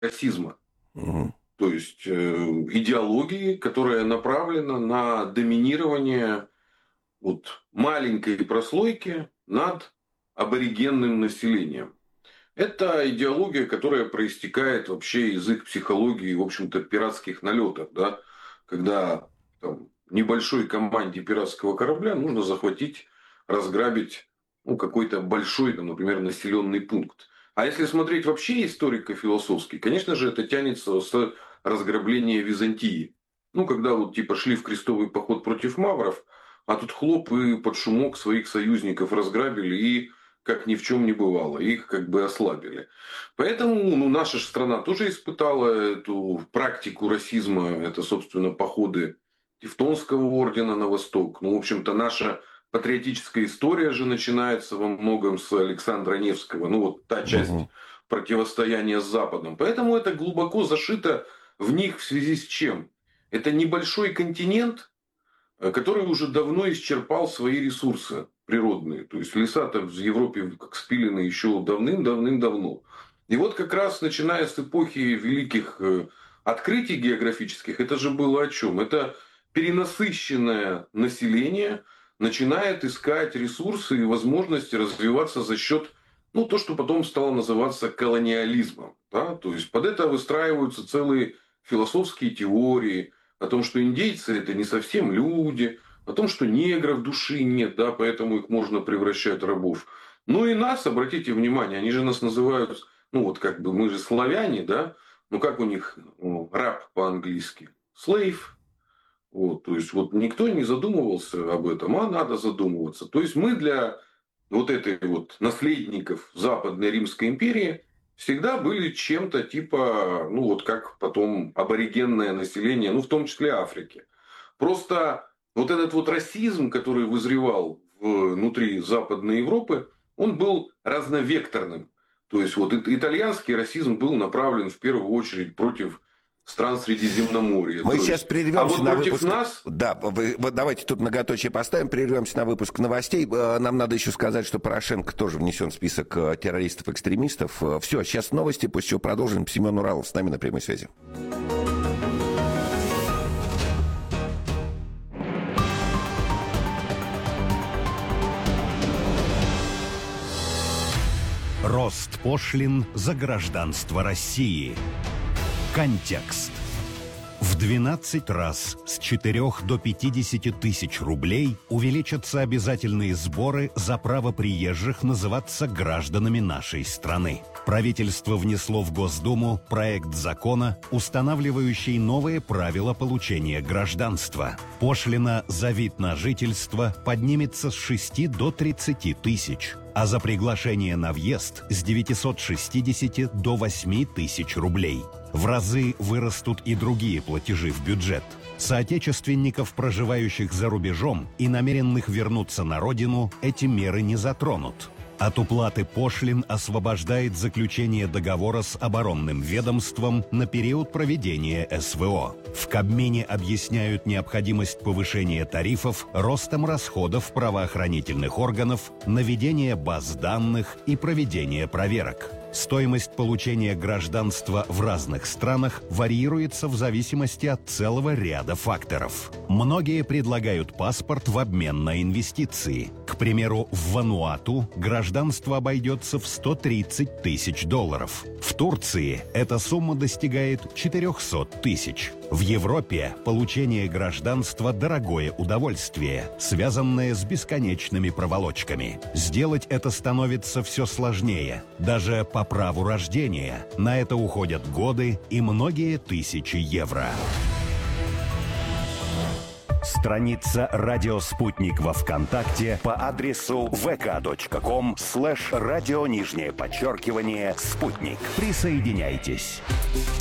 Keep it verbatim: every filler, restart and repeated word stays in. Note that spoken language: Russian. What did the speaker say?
расизма. Угу. То есть э, идеологии, которая направлена на доминирование вот, маленькой прослойки над аборигенным населением. Это идеология, которая проистекает вообще из их психологии, в общем-то, пиратских налетов, да, когда там, небольшой команде пиратского корабля нужно захватить, разграбить ну, какой-то большой, там, например, населенный пункт. А если смотреть вообще историко-философски, конечно же, это тянется с разграбления Византии. Ну, когда вот типа шли в крестовый поход против мавров, а тут хлоп и под шумок своих союзников разграбили и как ни в чем не бывало, их как бы ослабили. Поэтому ну, наша же страна тоже испытала эту практику расизма, это, собственно, походы Тевтонского ордена на восток. Ну, в общем-то, наша патриотическая история же начинается во многом с Александра Невского, ну, вот та часть Угу. противостояния с Западом. Поэтому это глубоко зашито в них в связи с чем? Это небольшой континент, который уже давно исчерпал свои ресурсы природные. То есть леса-то в Европе как спилены еще давным-давным-давно. И вот как раз начиная с эпохи великих открытий географических, это же было о чем? Это перенасыщенное население начинает искать ресурсы и возможности развиваться за счет ну, то, что потом стало называться колониализмом. Да? То есть под это выстраиваются целые философские теории, о том, что индейцы это не совсем люди, о том, что негров души нет, да, поэтому их можно превращать в рабов. Ну и нас, обратите внимание, они же нас называют, ну вот как бы мы же славяне, да, ну как у них ну, раб по-английски? Slave. Вот, то есть вот никто не задумывался об этом, а надо задумываться. То есть мы для вот этой вот наследников Западной Римской империи всегда были чем-то типа, ну вот как потом аборигенное население, ну в том числе Африки. Просто вот этот вот расизм, который вызревал внутри Западной Европы, он был разновекторным. То есть вот итальянский расизм был направлен в первую очередь против стран Средиземноморья. Мы То сейчас есть, прервемся а вот на против выпуск. нас... Да, вы, вот давайте тут многоточие поставим, прервемся на выпуск новостей. Нам надо еще сказать, что Порошенко тоже внесен в список террористов-экстремистов. Все, сейчас новости, после чего продолжим. Семен Уралов с нами на прямой связи. Рост пошлин за гражданство России. Контекст. В двенадцать раз с четырёх до пятидесяти тысяч рублей увеличатся обязательные сборы за право приезжих называться гражданами нашей страны. Правительство внесло в Госдуму проект закона, устанавливающий новые правила получения гражданства. Пошлина за вид на жительство поднимется с шести до тридцати тысяч, а за приглашение на въезд с девятисот шестидесяти до восьми тысяч рублей. В разы вырастут и другие платежи в бюджет. Соотечественников, проживающих за рубежом и намеренных вернуться на родину, эти меры не затронут. От уплаты пошлин освобождает заключение договора с оборонным ведомством на период проведения эс вэ о. В Кабмине объясняют необходимость повышения тарифов ростом расходов правоохранительных органов, наведения баз данных и проведения проверок. Стоимость получения гражданства в разных странах варьируется в зависимости от целого ряда факторов. Многие предлагают паспорт в обмен на инвестиции. К примеру, в Вануату гражданство обойдется в сто тридцать тысяч долларов. В Турции эта сумма достигает четырехсот тысяч. В Европе получение гражданства – дорогое удовольствие, связанное с бесконечными проволочками. Сделать это становится все сложнее, даже по праву рождения. На это уходят годы и многие тысячи евро. Страница «Радио Спутник» во ВКонтакте по адресу вэ ка точка ком слэш радио нижнее подчеркивание «Спутник». Присоединяйтесь.